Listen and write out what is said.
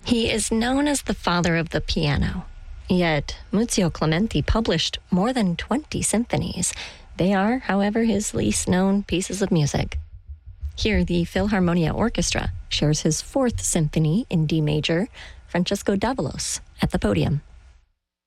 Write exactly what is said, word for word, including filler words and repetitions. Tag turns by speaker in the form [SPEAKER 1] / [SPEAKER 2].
[SPEAKER 1] He is known as the father of the piano. Yet, Muzio Clementi published more than twenty symphonies. They are, however, his least known pieces of music. Here, the Philharmonia Orchestra shares his fourth symphony in D major, Francesco Davalos, at the podium.